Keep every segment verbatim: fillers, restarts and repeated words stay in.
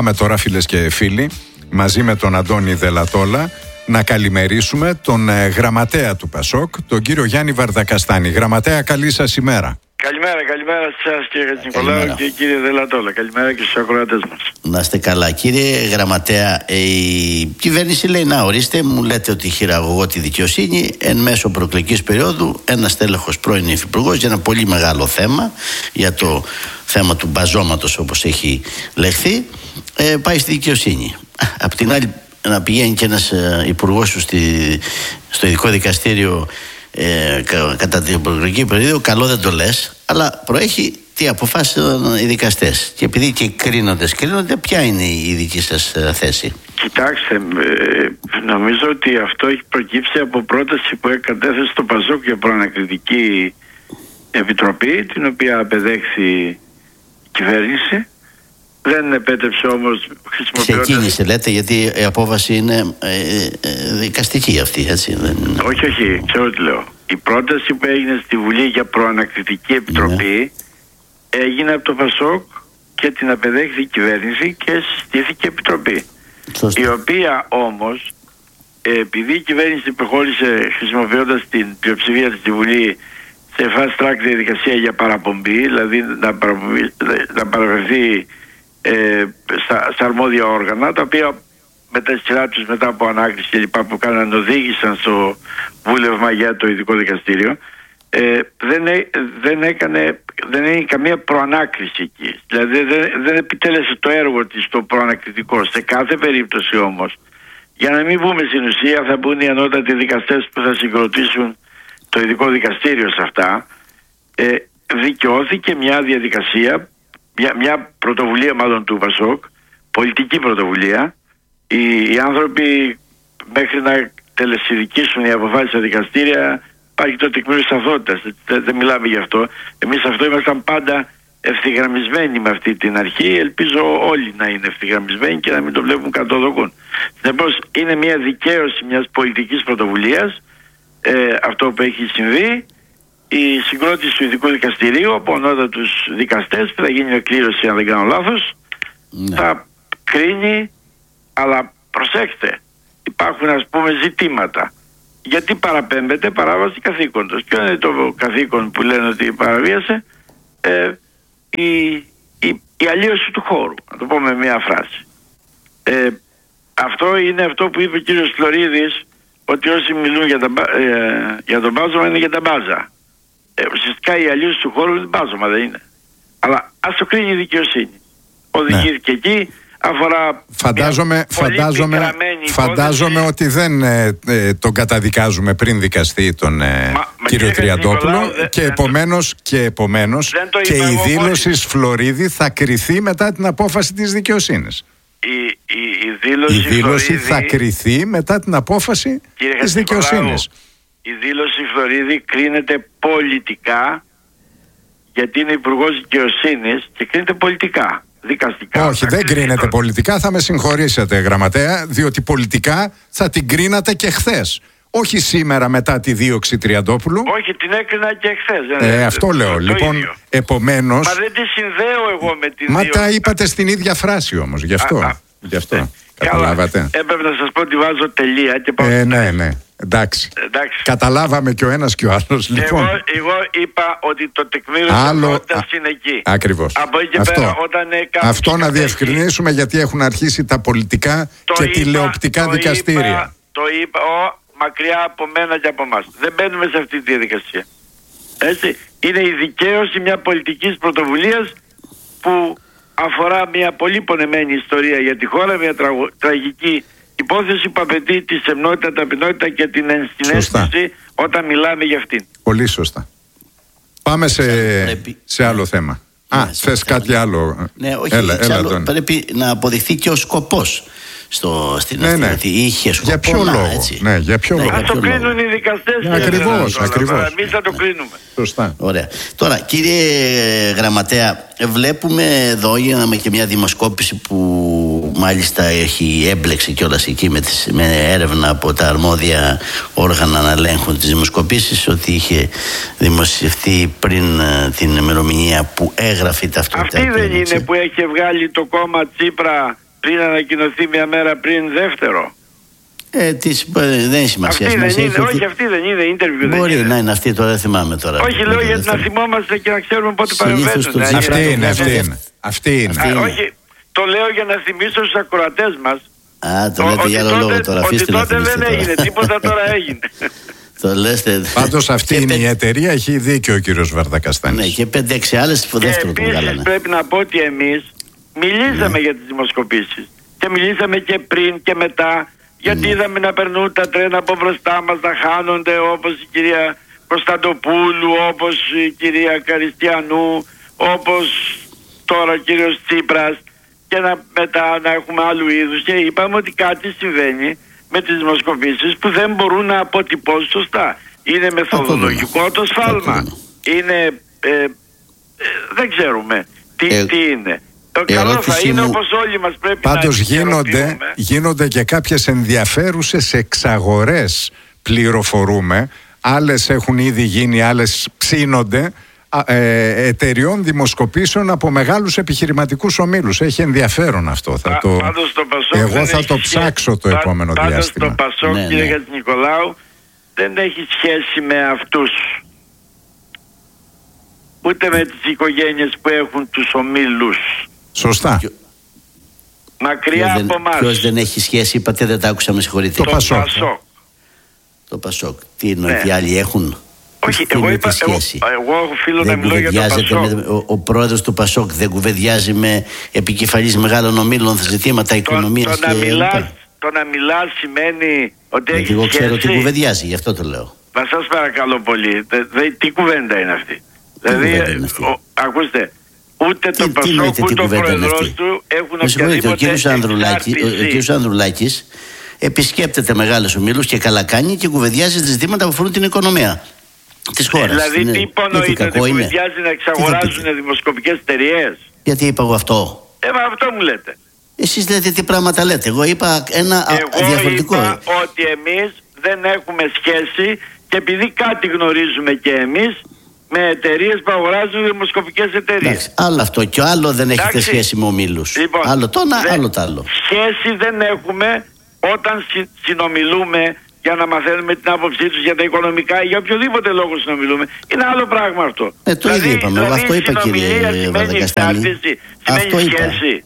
Πάμε τώρα, φίλες και φίλοι, μαζί με τον Αντώνη Δελατόλα, να καλημερίσουμε τον ε, γραμματέα του Πασόκ, τον κύριο Γιάννη Βαρδακαστάνη. Γραμματέα, καλή σας ημέρα. Καλημέρα, καλημέρα σας κύριε Νικολάου και κύριε Δελατόλα. Καλημέρα και στους ακροατές μας. Να είστε καλά. Κύριε Γραμματέα, η κυβέρνηση λέει να ορίστε, μου λέτε ότι χειραγωγώ τη δικαιοσύνη εν μέσω προεκλογικής περίοδου, ένας τέλεχος πρώην υφυπουργός για ένα πολύ μεγάλο θέμα, για το θέμα του μπαζώματος όπως έχει λεχθεί, ε, πάει στη δικαιοσύνη. Απ' την άλλη να πηγαίνει και ένας ε, υπουργός στη, στο ειδικό δικαστήριο Ε, κα, κατά την προεκλογική περίοδο, καλό δεν το λες, αλλά προέχει τι αποφάσισαν οι δικαστές. Και επειδή και οι κρίνοντες κρίνονται, ποια είναι η δική σας ε, θέση? Κοιτάξτε, ε, νομίζω ότι αυτό έχει προκύψει από πρόταση που κατέθεσε στο Πασόκ για προανακριτική επιτροπή, την οποία απεδέχθη η κυβέρνηση. Δεν επέτρεψε όμως χρησιμοποιώντας... Ξεκίνησε λέτε, γιατί η απόφαση είναι ε, ε, δικαστική αυτή, έτσι δεν... Όχι, όχι, ξέρω τι λέω. Η πρόταση που έγινε στη Βουλή για προανακριτική επιτροπή ναι. έγινε από το Πασόκ και την απεδέχθη η κυβέρνηση και συστήθηκε επιτροπή. Σωστή. Η οποία όμως, επειδή η κυβέρνηση προχώρησε χρησιμοποιώντας την πλειοψηφία της στη Βουλή σε fast track διαδικασία για παραπομπή, δηλαδή να, παραπομπή, να παραβρεθεί Ε, στα, στα αρμόδια όργανα, τα οποία με τα σειρά τους μετά από ανάκριση και λοιπά που κάναν οδήγησαν στο βούλευμα για το ειδικό δικαστήριο, ε, δεν, έ, δεν έκανε δεν έγινε καμία προανάκριση εκεί, δηλαδή δεν, δεν επιτέλεσε το έργο της το προανακριτικό. Σε κάθε περίπτωση όμως, για να μην μπούμε στην ουσία, θα μπουν οι ανώτατοι δικαστές που θα συγκροτήσουν το ειδικό δικαστήριο σε αυτά, ε, δικαιώθηκε μια διαδικασία, Μια, μια πρωτοβουλία μάλλον του Πασόκ, πολιτική πρωτοβουλία. Οι, οι άνθρωποι μέχρι να τελεσιδικήσουν οι αποφάσεις στα δικαστήρια υπάρχει το τεκμήριο σταθότητας. Δεν, δεν μιλάμε γι' αυτό. Εμείς αυτό ήμασταν πάντα ευθυγραμμισμένοι με αυτή την αρχή. Ελπίζω όλοι να είναι ευθυγραμμισμένοι και να μην το βλέπουν κατοδοκούν. Συνεπώς είναι μια δικαίωση μιας πολιτικής πρωτοβουλίας ε, αυτό που έχει συμβεί. Η συγκρότηση του ειδικού δικαστηρίου από ανώτατους δικαστές που θα γίνει εκκλήρωση, αν δεν κάνω λάθος, ναι. θα κρίνει, αλλά προσέξτε, υπάρχουν ας πούμε ζητήματα. Γιατί παραπέμπεται παράβαση καθήκοντος? Ποιο είναι το καθήκον που λένε ότι παραβίασε? Ε, η, η, η αλλίωση του χώρου, να το πω με μια φράση. Ε, αυτό είναι αυτό που είπε ο κύριος Φλωρίδης, ότι όσοι μιλούν για, τα, ε, για τον μπάζωμα είναι για τα μπάζα. Ε, ουσιαστικά η αλλίωση του χώρου είναι μπάζωμα, δεν είναι? Αλλά ας το κρίνει η δικαιοσύνη. Οδηγήθηκε ναι. εκεί, αφορά. Φαντάζομαι, φαντάζομαι, φαντάζομαι ότι δεν ε, ε, τον καταδικάζουμε πριν δικαστεί τον ε, μα, κύριο μα, Τριαντόπουλο Νικολάου, δε, και, επομένως, και επομένως και η δήλωση Φλωρίδη θα κριθεί μετά την απόφαση της δικαιοσύνης. Η, η, η δήλωση, η δήλωση Φλωρίδη, θα κριθεί μετά την απόφαση της δικαιοσύνης. Η δήλωση Φλωρίδη κρίνεται πολιτικά, γιατί είναι υπουργός δικαιοσύνης και κρίνεται πολιτικά, δικαστικά. Όχι, δεν κρίνεται το... πολιτικά, θα με συγχωρήσετε γραμματέα, διότι πολιτικά θα την κρίνατε και χθες. Όχι σήμερα μετά τη δίωξη Τριαντόπουλου. Όχι, την έκρινα και χθες. Ε, αυτό λέω. Το λοιπόν, ίδιο. Επομένως. Μα δεν τη συνδέω εγώ με την. Μα δίωξη. Τα είπατε στην ίδια φράση όμως, γι' αυτό. Α, α, γι' αυτό. Ε, καταλάβατε. Έπρεπε να σας πω ότι βάζω τελεία και πάω. Ε, ναι, ναι. Εντάξει. Εντάξει. Καταλάβαμε και ο ένας και ο άλλος. Λοιπόν. Εγώ, εγώ είπα ότι το τεκμήριο της αγρότητας είναι εκεί. Ακριβώς. Από εκεί αυτό. πέρα, όταν αυτό να διευκρινίσουμε, γιατί έχουν αρχίσει τα πολιτικά το και είπα, τηλεοπτικά το δικαστήρια. Είπα, το είπα, ο, μακριά από μένα και από εμάς. Δεν μπαίνουμε σε αυτή τη διαδικασία. Έτσι. Είναι η δικαίωση μια πολιτικής πρωτοβουλίας που αφορά μια πολύ πονεμένη ιστορία για τη χώρα, μια τραγω, τραγική υπόθεση που απαιτεί τη σεμνότητα, ταπεινότητα και την ενσυναίσθηση όταν μιλάμε για αυτήν. Πολύ σωστά. Πάμε σε, σε άλλο θέμα. Ναι, Α, θες κάτι άλλο? Ναι, όχι, έλα, έλα, άλλο, πρέπει να αποδειχθεί και ο σκοπός στο, στην ναι, ναι. αυτή. Είχε σκοπό, για ποιο να, λόγο? Έτσι. Ναι, για ποιο ναι, λόγο? Ας το κρίνουν οι δικαστές. Ακριβώς, ακριβώς. Εμείς θα το κρίνουμε. Σωστά. Ωραία. Τώρα, κύριε Γραμματέα, βλέπουμε εδώ, είδαμε και μια δημοσκόπηση που μάλιστα έχει έμπλεξει κιόλας εκεί με, τις, με έρευνα από τα αρμόδια όργανα να ελέγχουν τις δημοσκοπήσεις, ότι είχε δημοσιευτεί πριν την ημερομηνία που έγραφε η ταυτότητα. Αυτή δεν είναι που έχει βγάλει το κόμμα Τσίπρα πριν ανακοινωθεί μια μέρα πριν δεύτερο. Ε, τις, δεν έχει σημασία. Αυτή σημασία δεν είναι, έχει όχι αυτή δεν είναι, interview δεν μπορεί είναι. να είναι αυτή, τώρα δεν θυμάμαι τώρα. Όχι, λέω γιατί να θυμόμαστε και να ξέρουμε πότε παρεμβαίνουν. Αυτή είναι, αυτή είναι. Αυτή είναι. Α, όχι, το λέω για να θυμίσω στους ακροατές μας. Α, το λέτε για άλλο λόγο τώρα. Ότι τότε δεν έγινε, τίποτα τώρα έγινε. Το λέστε. Πάντως αυτή είναι η εταιρεία, έχει δίκιο ο κύριος Βαρδακαστάνης. Ναι, και πέντε έξι άλλες που δεύτερο του βγάλανε. Επίσης πρέπει να πω ότι εμείς μιλήσαμε ναι. για τις δημοσκοπήσεις. Και μιλήσαμε και πριν και μετά. Γιατί ναι. είδαμε να περνούν τα τρένα από μπροστά μας, να χάνονται, όπως η κυρία Κωνσταντοπούλου, όπως η κυρία Καριστιανού, όπως τώρα ο κύριος Τσίπρας, και να, μετά να έχουμε άλλου είδους. Και είπαμε ότι κάτι συμβαίνει με τις δημοσκοπήσεις που δεν μπορούν να αποτυπώσουν σωστά. Είναι μεθοδολογικό το σφάλμα. Είναι... Ε, ε, δεν ξέρουμε τι, ε, τι είναι. Το καλό θα είναι, όπως όλοι μας πρέπει πάντως να γίνονται, γίνονται και κάποιες ενδιαφέρουσες εξαγορές, πληροφορούμε. Άλλες έχουν ήδη γίνει, άλλες ψήνονται, ε, εταιριών δημοσκοπήσεων από μεγάλους επιχειρηματικούς ομίλους. Έχει ενδιαφέρον αυτό. Θα το... το Εγώ θα το ψάξω το επόμενο πάντως διάστημα. Το Πασόκ, ναι, κύριε ναι. Χατζηνικολάου, δεν έχει σχέση με αυτούς. Ούτε με τις οικογένειες που έχουν τους ομίλους. Σωστά. Μακριά δεν, από εμάς. Ποιος δεν έχει σχέση, είπατε, δεν τα άκουσα, με συγχωρείτε. Το, το Πασόκ. Πασόκ. Το Πασόκ. Τι εννοεί, ναι. οι άλλοι έχουν. Όχι, εγώ είπα, σχέση. εγώ, εγώ οφείλω να μιλώ για το Πασόκ. Με, ο, ο πρόεδρος του Πασόκ δεν κουβεντιάζει με επικεφαλής μεγάλων ομίλων ζητήματα οικονομίας το, το, και... Να μιλάς, το να μιλάς σημαίνει ότι έχει σχέση. Εγώ ξέρω ότι κουβεντιάζει, γι' αυτό το λέω. Μα σας παρακαλώ πολύ, δε, δε, τι κουβέντα είναι αυτή. Δηλαδή, ο, ακούστε, ούτε το Πασόκ ούτε ο πρόεδρος του έχουν οποιαδήποτε ο κύριος Ανδρουλάκης, ο, ο κύριος Ανδρουλάκης επισκέπτεται μεγάλους ομίλους και καλά κάνει και κουβεντιάζει τα ζητήματα που αφορούν την οικονομία της χώρας. Δηλαδή είναι, τι υπονοείται, ότι κουβεντιάζει να εξαγοράζουν δημοσκοπικές εταιρείες. Γιατί είπα εγώ αυτό. Ε, μα αυτό μου λέτε. Εσείς λέτε τι πράγματα λέτε. Εγώ είπα ένα εγώ διαφορετικό. Εγώ είπα ότι εμείς δεν έχουμε σχέση και επειδή κάτι γνωρίζουμε και εμείς με εταιρείες που αγοράζουν δημοσκοπικές εταιρείες. Άλλο αυτό και άλλο δεν έχετε Εντάξει. σχέση με ομίλους. Λοιπόν, άλλο το ένα, δε, άλλο το άλλο. Σχέση δεν έχουμε όταν συ, συνομιλούμε για να μαθαίνουμε την άποψή τους για τα οικονομικά ή για οποιοδήποτε λόγο συνομιλούμε. Είναι άλλο πράγμα αυτό. Ε, το δηλαδή, ίδιο είπαμε. Δηλαδή, αυτό είπα, κύριε Βαρδακαστάνη. Αυτό είπα. Σχέση.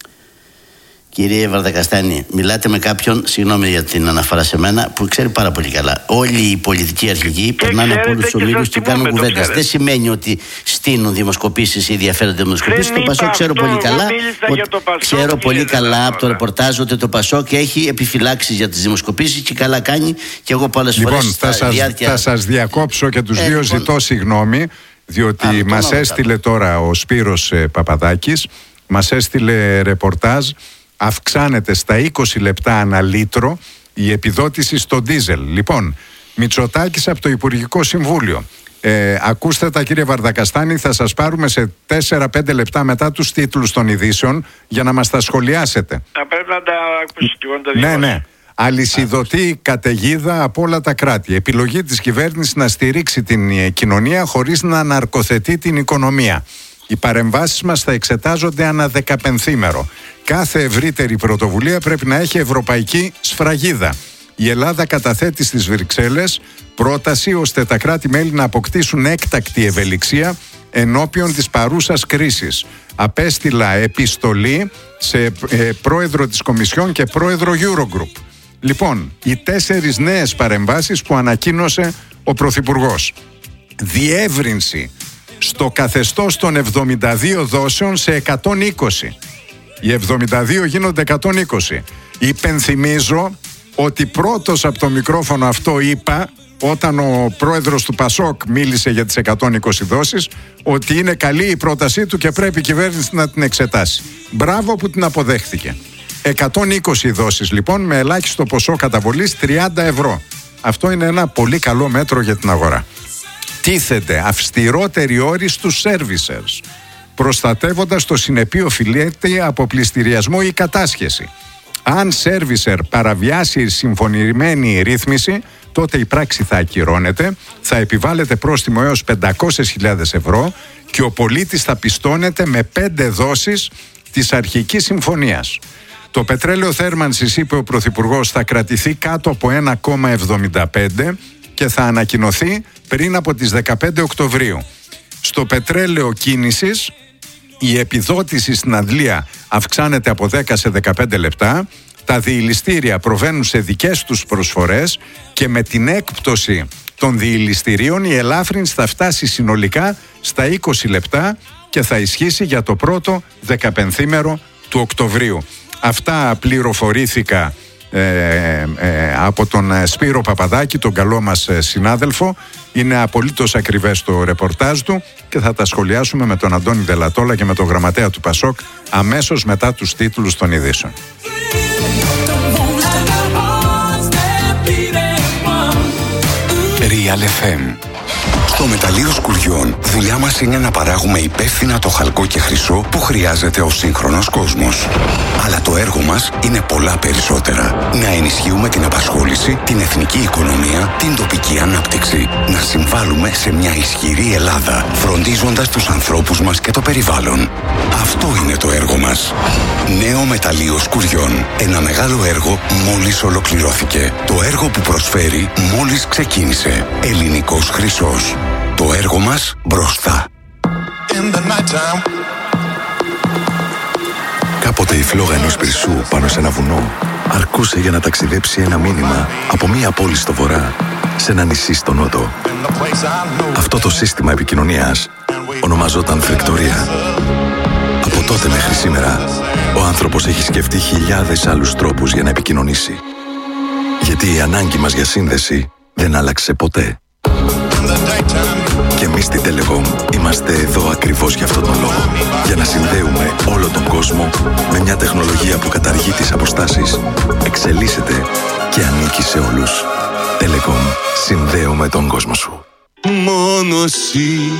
Κύριε Βαρδακαστάνη, μιλάτε με κάποιον, συγγνώμη για την αναφορά σε μένα, που ξέρει πάρα πολύ καλά. Όλοι οι πολιτικοί αρχηγοί περνάνε από όλους τους ομίλους και κάνουν κουβέντες. Δεν σημαίνει ότι στείνουν δημοσκοπήσεις ή ενδιαφέρονται δημοσκοπήσεις. Το Πασόκ ξέρω πολύ καλά. Ξέρω πολύ καλά από το ρεπορτάζ ότι το Πασόκ έχει επιφυλάξεις για τις δημοσκοπήσεις και καλά κάνει. Και εγώ πολλές λοιπόν, φορές. Θα σας, διάρκεια... θα σας διακόψω και τους ε, δύο λοιπόν... ζητώ συγγνώμη, διότι Α, μας έστειλε τώρα ο Σπύρος ε, Παπαδάκης, μας έστειλε ρεπορτάζ. Αυξάνεται στα είκοσι λεπτά ανά λίτρο η επιδότηση στο ντίζελ. Λοιπόν, Μητσοτάκης από το Υπουργικό Συμβούλιο. Ε, ακούστε τα, κύριε Βαρδακαστάνη, θα σας πάρουμε σε τέσσερα πέντε λεπτά μετά τους τίτλους των ειδήσεων για να μας τα σχολιάσετε. Θα πρέπει να τα ακούσω και εγώ τα δικό. Ναι, ναι. Αλυσιδωτή καταιγίδα από όλα τα κράτη. Επιλογή της κυβέρνησης να στηρίξει την κοινωνία χωρίς να ναρκοθετεί την οικονομία. Οι παρεμβάσεις μας θα εξετάζονται ανά δεκαπενθήμερο. Κάθε ευρύτερη πρωτοβουλία πρέπει να έχει ευρωπαϊκή σφραγίδα. Η Ελλάδα καταθέτει στις Βρυξέλλες πρόταση ώστε τα κράτη-μέλη να αποκτήσουν έκτακτη ευελιξία ενώπιον της παρούσας κρίσης. Απέστειλα επιστολή σε ε, πρόεδρο της Κομισιόν και πρόεδρο Eurogroup. Λοιπόν, οι τέσσερις νέες παρεμβάσεις που ανακοίνωσε ο Πρωθυπουργός. Διεύρυνση στο καθεστώς των εβδομήντα δύο δόσεων σε εκατόν είκοσι. Οι εβδομήντα δύο γίνονται εκατόν είκοσι. Υπενθυμίζω ότι πρώτος από το μικρόφωνο αυτό είπα, όταν ο πρόεδρος του Πασόκ μίλησε για τις εκατόν είκοσι δόσεις, ότι είναι καλή η πρότασή του και πρέπει η κυβέρνηση να την εξετάσει. Μπράβο που την αποδέχθηκε. εκατόν είκοσι δόσεις λοιπόν, με ελάχιστο ποσό καταβολής τριάντα ευρώ. Αυτό είναι ένα πολύ καλό μέτρο για την αγορά. Τίθεται αυστηρότεροι όροι στους servicers, προστατεύοντας το συνεπή οφειλέτη από πληστηριασμό ή κατάσχεση. Αν servicer παραβιάσει συμφωνημένη ρύθμιση, τότε η πράξη θα ακυρώνεται, θα επιβάλλεται πρόστιμο έως πεντακόσιες χιλιάδες ευρώ και ο πολίτης θα πιστώνεται με πέντε δόσεις της αρχικής συμφωνίας. Το πετρέλαιο θέρμανσης, είπε ο Πρωθυπουργός, θα κρατηθεί κάτω από ένα κόμμα εβδομήντα πέντε και θα ανακοινωθεί πριν από τις δεκαπέντε Οκτωβρίου. Στο πετρέλαιο κίνησης, η επιδότηση στην Αντλία αυξάνεται από δέκα σε δεκαπέντε λεπτά. Τα διηλιστήρια προβαίνουν σε δικές τους προσφορές και με την έκπτωση των διηλιστηρίων η ελάφρυνση θα φτάσει συνολικά στα είκοσι λεπτά και θα ισχύσει για το πρώτο δεκαπενθήμερο του Οκτωβρίου. Αυτά πληροφορήθηκα ε, ε, από τον Σπύρο Παπαδάκη, τον καλό μας συνάδελφο. Είναι απολύτως ακριβές το ρεπορτάζ του και θα τα σχολιάσουμε με τον Αντώνη Δελατόλα και με τον γραμματέα του Πασόκ αμέσως μετά τους τίτλους των ειδήσεων. Real εφ εμ. Στο μεταλλείο Σκουριών, δουλειά μας είναι να παράγουμε υπεύθυνα το χαλκό και χρυσό που χρειάζεται ο σύγχρονος κόσμος. Αλλά το έργο μας είναι πολλά περισσότερα. Να ενισχύουμε την απασχόληση, την εθνική οικονομία, την τοπική ανάπτυξη. Να συμβάλλουμε σε μια ισχυρή Ελλάδα, φροντίζοντας τους ανθρώπους μας και το περιβάλλον. Αυτό είναι το έργο μας. Νέο μεταλλείο Σκουριών. Ένα μεγάλο έργο μόλις ολοκληρώθηκε. Το έργο που προσφέρει μόλις ξεκίνησε. Ελληνικός χρυσός. Το έργο μας μπροστά. Κάποτε η φλόγα ενός πυρσού πάνω σε ένα βουνό αρκούσε για να ταξιδέψει ένα μήνυμα από μία πόλη στο βορρά σε ένα νησί στο νότο. Αυτό το σύστημα επικοινωνίας ονομαζόταν φρεκτορία. Από τότε μέχρι σήμερα, ο άνθρωπος έχει σκεφτεί χιλιάδες άλλους τρόπους για να επικοινωνήσει. Γιατί η ανάγκη μας για σύνδεση δεν άλλαξε ποτέ. Και εμείς στην Telecom είμαστε εδώ ακριβώς για αυτόν τον λόγο. Για να συνδέουμε όλο τον κόσμο με μια τεχνολογία που καταργεί τις αποστάσεις, εξελίσσεται και ανήκει σε όλους. Telecom. Συνδέουμε τον κόσμο σου. Μόνο εσύ.